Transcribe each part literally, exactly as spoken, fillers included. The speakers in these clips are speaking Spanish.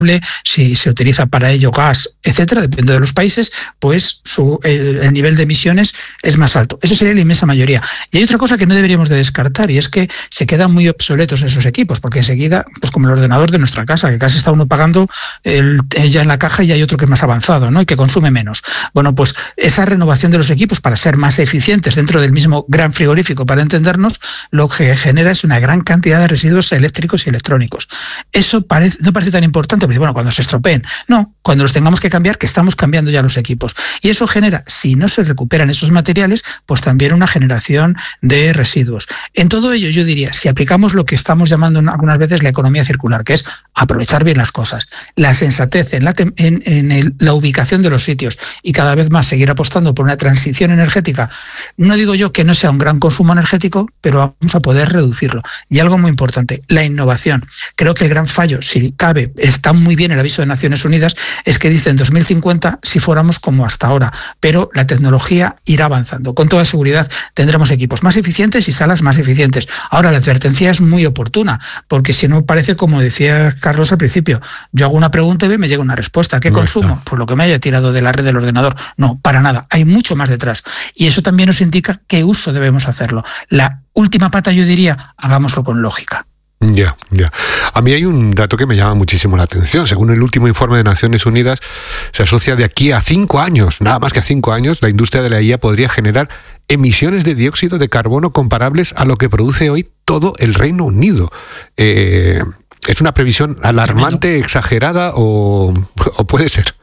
si se utiliza para ello gas, etcétera, depende de los países, pues su, el, el nivel de emisiones es más alto. Eso sería la inmensa mayoría. Y hay otra cosa que no deberíamos de descartar, y es que se quedan muy obsoletos esos equipos, porque enseguida, pues como el ordenador de nuestra casa, que casi está uno pagando el, ya en la caja y hay otro que es más avanzado, ¿no? Y que consume menos. Bueno, pues esa renovación de los equipos para ser más eficientes dentro del mismo gran frigorífico, para entendernos, lo que genera es una gran cantidad de residuos eléctricos y electrónicos. Eso parece, no parece tan importante, porque bueno, cuando se estropeen, no, cuando los tengamos que cambiar, que estamos cambiando ya los equipos. Y eso genera, si no se recuperan esos materiales, pues también una generación de residuos. En todo ello, yo diría, si aplicamos lo que estamos llamando algunas veces la economía circular, que es aprovechar bien las cosas, la sensatez en la, en, en el, la ubicación de los sitios y cada vez más seguir apostando por una transición energética, no digo yo que no sea un gran consumo energético, pero vamos a poder reducirlo. Y algo muy importante, la innovación. Creo que el gran fallo, si cabe, está muy bien el aviso de Naciones Unidas, es que dice en dos mil cincuenta si fuéramos como hasta ahora, pero la tecnología irá avanzando. Con toda seguridad tendremos equipos más eficientes y salas más eficientes. Ahora, la advertencia es muy oportuna, porque si no parece, como decía Carlos al principio, yo hago una pregunta y me llega una respuesta. ¿Qué no consumo? Está. Pues lo que me haya tirado de la red del ordenador. No, para nada. Hay mucho más detrás. Y eso también nos indica qué uso debemos hacerlo. La última pata, yo diría, hagámoslo con lógica. Ya, ya. A mí hay un dato que me llama muchísimo la atención. Según el último informe de Naciones Unidas, se asocia de aquí a cinco años, nada más que a cinco años, la industria de la I A podría generar emisiones de dióxido de carbono comparables a lo que produce hoy todo el Reino Unido. Eh, ¿Es una previsión alarmante, exagerada o, o puede ser?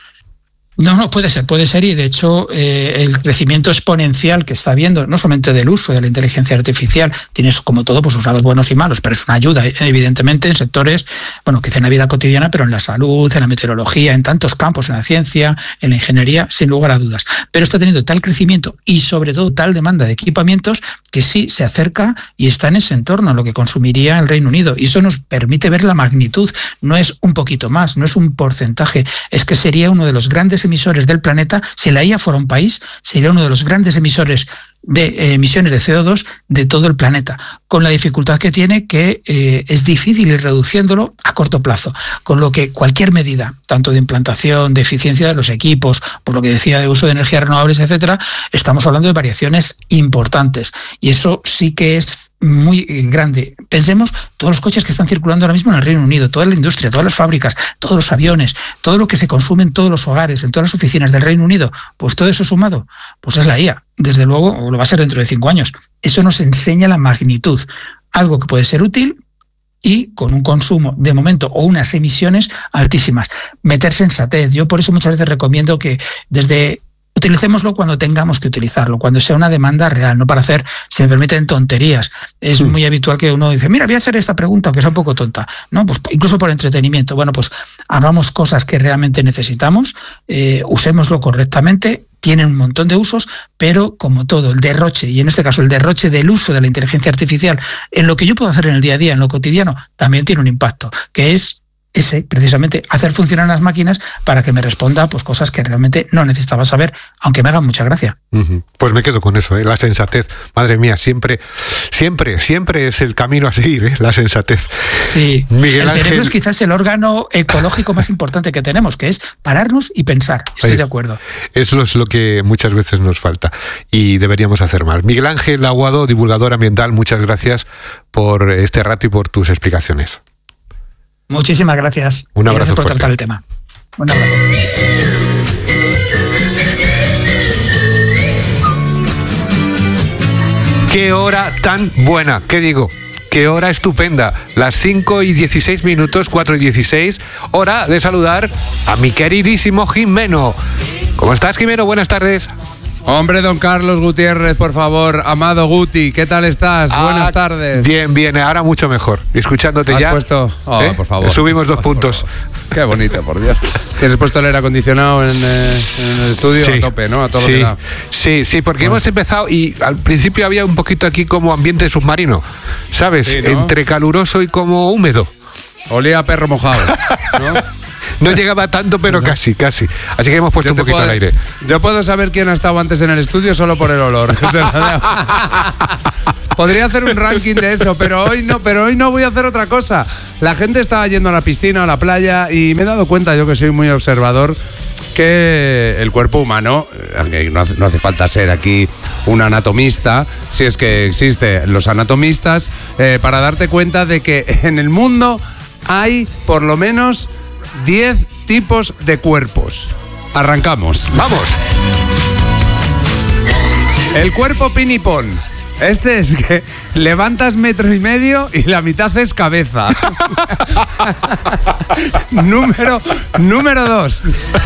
No, no, puede ser, puede ser y de hecho eh, el crecimiento exponencial que está habiendo, no solamente del uso de la inteligencia artificial, tienes como todo pues sus lados buenos y malos, pero es una ayuda evidentemente en sectores, bueno, que en la vida cotidiana, pero en la salud, en la meteorología, en tantos campos, en la ciencia, en la ingeniería, sin lugar a dudas. Pero está teniendo tal crecimiento y sobre todo tal demanda de equipamientos que sí se acerca y está en ese entorno a lo que consumiría el Reino Unido y eso nos permite ver la magnitud, no es un poquito más, no es un porcentaje, es que sería uno de los grandes emisores del planeta. Si la I A fuera un país, sería uno de los grandes emisores de eh, emisiones de C O dos de todo el planeta, con la dificultad que tiene que eh, es difícil ir reduciéndolo a corto plazo, con lo que cualquier medida, tanto de implantación, de eficiencia de los equipos, por lo que decía de uso de energías renovables, etcétera, estamos hablando de variaciones importantes y eso sí que es muy grande. Pensemos todos los coches que están circulando ahora mismo en el Reino Unido, toda la industria, todas las fábricas, todos los aviones, todo lo que se consume en todos los hogares, en todas las oficinas del Reino Unido, pues todo eso sumado, pues es la I A, desde luego, o lo va a ser dentro de cinco años. Eso nos enseña la magnitud, algo que puede ser útil y con un consumo de momento o unas emisiones altísimas. Meter sensatez. Yo por eso muchas veces recomiendo que desde utilicémoslo cuando tengamos que utilizarlo, cuando sea una demanda real, no para hacer, se me permiten, tonterías. Es sí. muy habitual que uno dice, mira, voy a hacer esta pregunta, aunque sea un poco tonta, ¿no? Pues incluso por entretenimiento. Bueno, pues hagamos cosas que realmente necesitamos, eh, usémoslo correctamente, tienen un montón de usos, pero como todo, el derroche, y en este caso el derroche del uso de la inteligencia artificial en lo que yo puedo hacer en el día a día, en lo cotidiano, también tiene un impacto, que es ese, precisamente, hacer funcionar las máquinas para que me responda pues cosas que realmente no necesitaba saber, aunque me hagan mucha gracia. Uh-huh. Pues me quedo con eso, ¿eh? La sensatez. Madre mía, siempre, siempre, siempre es el camino a seguir, ¿eh? La sensatez. Sí, Miguel el Ángel... cerebro es quizás el órgano ecológico más importante que tenemos, que es pararnos y pensar. Estoy Ahí. de acuerdo. Eso es lo que muchas veces nos falta y deberíamos hacer más. Miguel Ángel Aguado, divulgador ambiental, muchas gracias por este rato y por tus explicaciones. Muchísimas gracias. Un abrazo gracias por fuerte. tratar el tema. Un abrazo. ¡Qué hora tan buena! ¿Qué digo? ¡Qué hora estupenda! Las cinco y dieciséis minutos, cuatro y dieciséis, hora de saludar a mi queridísimo Jimeno. ¿Cómo estás, Jimeno? Buenas tardes. Hombre, don Carlos Gutiérrez, por favor, amado Guti, ¿qué tal estás? Ah, Buenas tardes. Bien, bien, ahora mucho mejor. Escuchándote ¿Has ya. puesto? Oh, ¿eh? por favor. Subimos dos oh, puntos. Qué bonito, por Dios. ¿Tienes puesto el aire acondicionado en, eh, en el estudio? Sí. A tope, ¿no? A todo sí. lo que da. Sí, sí, porque bueno. hemos empezado y al principio había un poquito aquí como ambiente submarino, ¿sabes? Sí, ¿no? Entre caluroso y como húmedo. Olía a perro mojado, ¿no? No llegaba tanto, pero no. casi, casi. Así que hemos puesto un poquito puedo, al aire. Yo puedo saber quién ha estado antes en el estudio solo por el olor. Podría hacer un ranking de eso, pero hoy no, pero hoy no voy a hacer otra cosa. La gente estaba yendo a la piscina, a la playa, y me he dado cuenta, yo que soy muy observador, que el cuerpo humano, no hace, no hace falta ser aquí un anatomista, si es que existen los anatomistas, eh, para darte cuenta de que en el mundo hay por lo menos diez tipos de cuerpos. Arrancamos. ¡Vamos! El cuerpo pinipón. Este es que levantas metro y medio y la mitad es cabeza. número, número dos.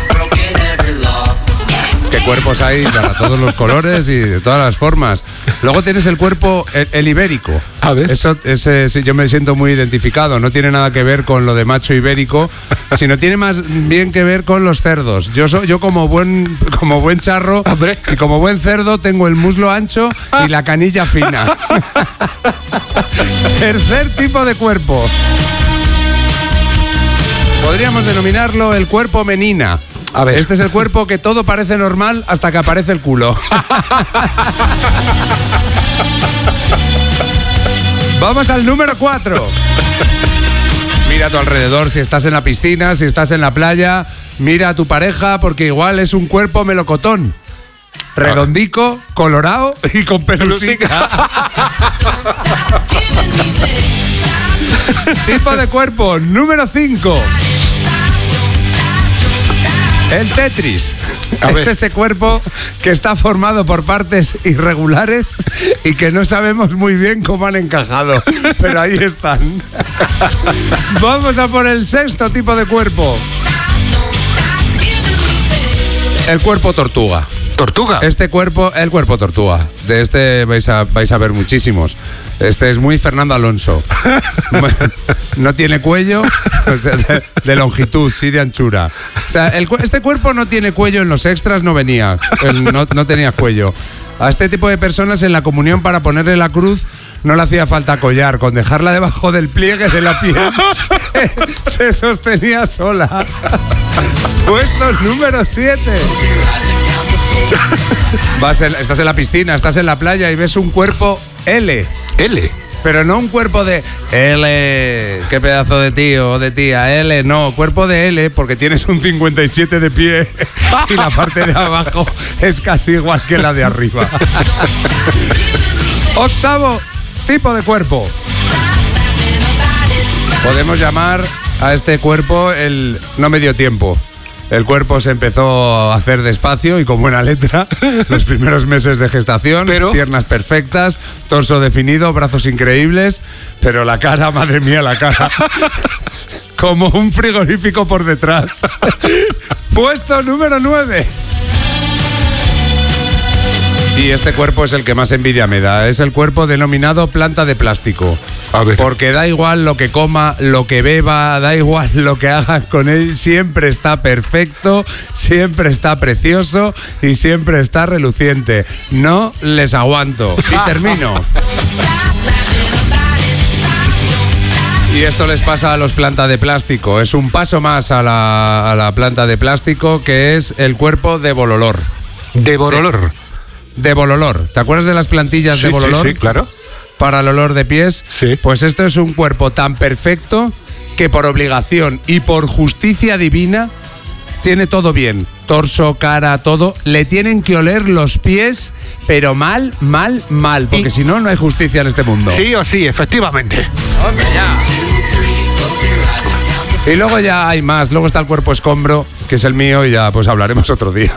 Es que cuerpos hay para todos los colores y de todas las formas. Luego tienes el cuerpo, el, el ibérico. A ver. Eso, ese, ese, yo me siento muy identificado. No tiene nada que ver con lo de macho ibérico, sino tiene más bien que ver con los cerdos. Yo soy, yo como buen, como buen charro Hombre. y como buen cerdo tengo el muslo ancho y la canilla fina. Tercer tipo de cuerpo. Podríamos denominarlo el cuerpo menina. A ver. Este es el cuerpo que todo parece normal hasta que aparece el culo. Vamos al número cuatro. Mira a tu alrededor, si estás en la piscina, si estás en la playa, mira a tu pareja porque igual es un cuerpo melocotón. Redondico, colorado y con pelusica. Tipo de cuerpo número cinco. El Tetris. Es ese cuerpo que está formado por partes irregulares y que no sabemos muy bien cómo han encajado, pero ahí están. Vamos a por el sexto tipo de cuerpo. El cuerpo tortuga. ¿Tortuga? Este cuerpo, el cuerpo tortuga. De este vais a, vais a ver muchísimos. Este es muy Fernando Alonso. No tiene cuello, o sea, de, de longitud, sí de anchura. O sea, el, este cuerpo no tiene cuello, en los extras no venía, el, no, no tenía cuello. A este tipo de personas en la comunión para ponerle la cruz no le hacía falta collar, con dejarla debajo del pliegue de la piel se sostenía sola. Puesto número siete. Vas en, estás en la piscina, estás en la playa y ves un cuerpo L. L. Pero no un cuerpo de L, qué pedazo de tío o de tía, L, no, cuerpo de L porque tienes un cincuenta y siete de pie y la parte de abajo es casi igual que la de arriba. Octavo tipo de cuerpo. Podemos llamar a este cuerpo el no medio tiempo. El cuerpo se empezó a hacer despacio y con buena letra. Los primeros meses de gestación, pero piernas perfectas, torso definido, brazos increíbles, pero la cara, madre mía, la cara, como un frigorífico por detrás. Puesto número nueve. Y este cuerpo es el que más envidia me da. Es el cuerpo denominado planta de plástico. A ver. Porque da igual lo que coma, lo que beba, da igual lo que haga con él, siempre está perfecto, siempre está precioso y siempre está reluciente. No les aguanto. Y termino. Y esto les pasa a los planta de plástico. Es un paso más a la, a la planta de plástico, que es el cuerpo de bololor. ¿De bololor? Sí. De bololor. ¿Te acuerdas de las plantillas sí, de bololor? Sí, sí, claro. Para el olor de pies. Sí. Pues esto es un cuerpo tan perfecto que por obligación y por justicia divina tiene todo bien. Torso, cara, todo. Le tienen que oler los pies, pero mal, mal, mal. Porque y... si no, no hay justicia en este mundo. Sí o sí, efectivamente. Hombre, ya. Y luego ya hay más. Luego está el cuerpo escombro, que es el mío, y ya pues hablaremos otro día.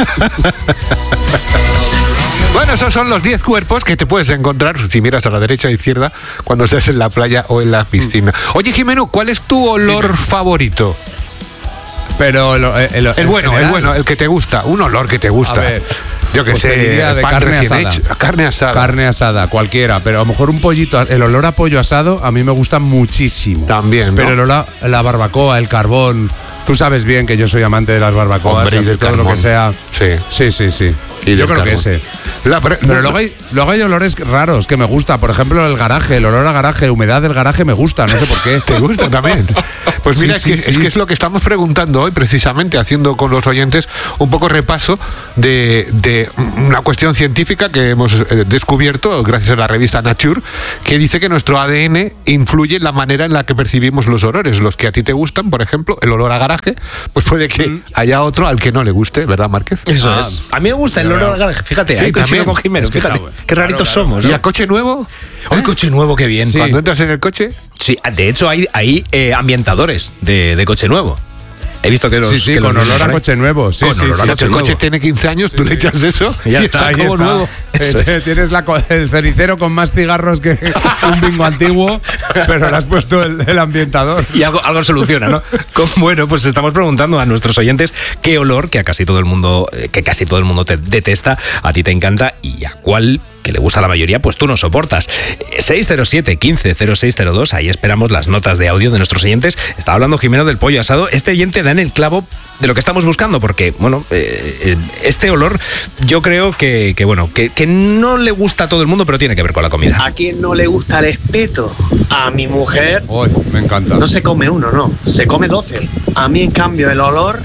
Bueno, esos son los diez cuerpos que te puedes encontrar si miras a la derecha o izquierda cuando estés en la playa o en la piscina. Oye, Jimeno, ¿cuál es tu olor Dime. favorito? Pero el, el, el, el bueno, general, el bueno, el que te gusta, un olor que te gusta. A ver, yo que pues sé, de pan carne recién asada. hecho, carne asada. Carne asada, cualquiera, pero a lo mejor un pollito, el olor a pollo asado a mí me gusta muchísimo. También, ¿no? Pero el olor a la barbacoa, el carbón, tú sabes bien que yo soy amante de las barbacoas, Hombre, y del todo carbón. Lo que sea. Sí, sí, sí, sí. Y yo creo carbón. que ese. La pre- Pero luego hay, luego hay olores raros que me gusta. Por ejemplo, el garaje, el olor a garaje, humedad del garaje me gusta, no sé por qué. ¿Te gusta también? Pues mira, Sí, es, sí, que, es sí. que es lo que estamos preguntando hoy, precisamente, haciendo con los oyentes un poco repaso de, de una cuestión científica que hemos eh, descubierto gracias a la revista Nature, que dice que nuestro A D N influye en la manera en la que percibimos los olores. Los que a ti te gustan, por ejemplo, el olor a garaje, pues puede que Mm. haya otro al que no le guste, ¿verdad, Márquez? Eso Ah, es. A mí me gusta el ya olor veo. al garaje. Fíjate, Sí, ahí coincido también. con Jiménez. Es que Fíjate, está bueno. qué raritos Claro, claro, somos. ¿Y ¿no? a coche nuevo? ¡Ay, coche nuevo, qué bien! Sí. Cuando entras en el coche, Sí, de hecho hay, hay eh, ambientadores de, de coche nuevo. He visto que los... Sí, sí, que con los olor a venden por ahí. coche nuevo. Sí, Con sí, olor a sí. si coche el coche nuevo. tiene quince años, tú le echas eso Y y, ya está, está, ahí como está. nuevo. Eso es. Tienes la co- el cenicero con más cigarros que un bingo antiguo, pero le has puesto el, el ambientador. Y algo, algo soluciona, ¿no? Con- bueno, pues estamos preguntando a nuestros oyentes qué olor, que a casi todo el mundo, eh, que casi todo el mundo te detesta, a ti te encanta y a cuál, que le gusta a la mayoría, pues tú no soportas. Eh, seis cero siete, quince cero seis cero dos, ahí esperamos las notas de audio de nuestros oyentes. Estaba hablando Jimeno del pollo asado. Este oyente da en el clavo de lo que estamos buscando, porque, bueno, eh, eh, este olor yo creo que, que bueno, que, que no le gusta a todo el mundo, pero tiene que ver con la comida. ¿A quién no le gusta el espeto? A mi mujer Uy, me encanta. no se come uno, no, se come doce. A mí, en cambio, el olor,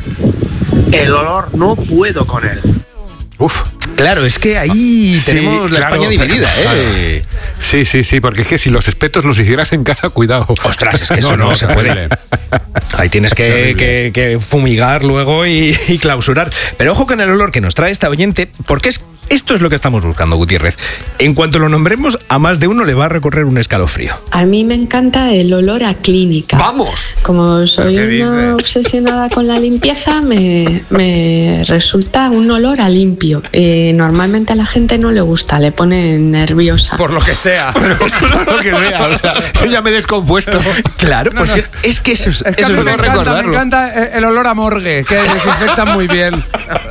el olor no puedo con él. Uf. Claro, es que ahí Sí, tenemos la claro, España dividida, ¿eh? Sí, sí, sí, porque es que si los espetos los hicieras en casa, cuidado. Ostras, es que eso No, no, no, se terrible. puede. Ahí tienes que, que- que fumigar luego y, y clausurar. Pero ojo con el olor que nos trae esta oyente, porque es, esto es lo que estamos buscando, Gutiérrez. En cuanto lo nombremos, a más de uno le va a recorrer un escalofrío. A mí me encanta el olor a clínica. ¡Vamos! Como soy ¿Qué una dices? obsesionada con la limpieza, me, me resulta un olor a limpio. Eh, normalmente a la gente no le gusta, le pone nerviosa. Por lo que sea. Por lo que vea, o sea, yo ya me he descompuesto. Claro, pues es que eso es, Es que eso a mí es me lo encanta, me recordarlo. encanta el- el olor a morgue, que desinfectan muy bien.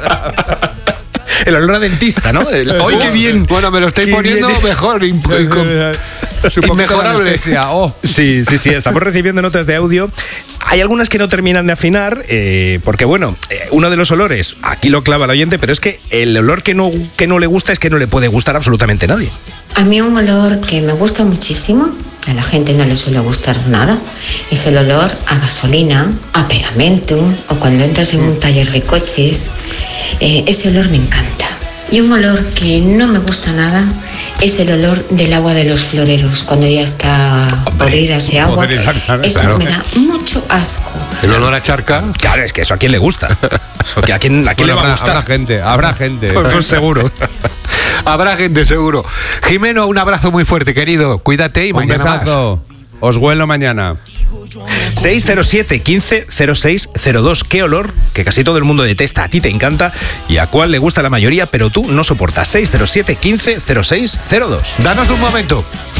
el olor a dentista, ¿no? El- ¡Ay, qué bien! Bueno, me lo estáis Qué poniendo bien. mejor. imp- incom- Es un poquito de Inmejorable. anestesia. Oh. Sí, sí, sí, estamos recibiendo notas de audio. Hay algunas que no terminan de afinar, eh, porque bueno, eh, uno de los olores, aquí lo clava el oyente, pero es que el olor que no, que no le gusta es que no le puede gustar absolutamente a nadie. A mí un olor que me gusta muchísimo, a la gente no le suele gustar nada, es el olor a gasolina, a pegamento o cuando entras en un taller de coches. Eh, ese olor me encanta. Y un olor que no me gusta nada es el olor del agua de los floreros, cuando ya está podrida ese agua. podrida, claro, Eso claro. me da mucho asco. El olor a charca. Claro, es que eso a quién le gusta. Eso que a quién, a quién Bueno, le va a habrá, gustar. habrá gente, habrá gente. Pues, pues seguro. Habrá gente, seguro. Jimeno, un abrazo muy fuerte, querido. Cuídate y Un mañana más. besazo. Os huelo mañana. seis cero siete, quince cero seis cero dos. ¿Qué olor que casi todo el mundo detesta, a ti te encanta y a cuál le gusta la mayoría, pero tú no soportas? seis cero siete, quince cero seis cero dos. Danos un momento.